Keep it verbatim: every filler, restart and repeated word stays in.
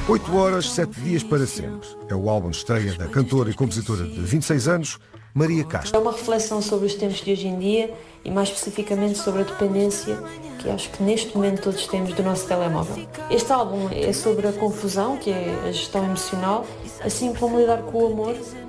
oito horas, sete dias para sempre. É o álbum de estreia da cantora e compositora de vinte e seis anos, Maria Castro. É uma reflexão sobre os tempos de hoje em dia e mais especificamente sobre a dependência que acho que neste momento todos temos do nosso telemóvel. Este álbum é sobre a confusão, que é a gestão emocional, assim como lidar com o amor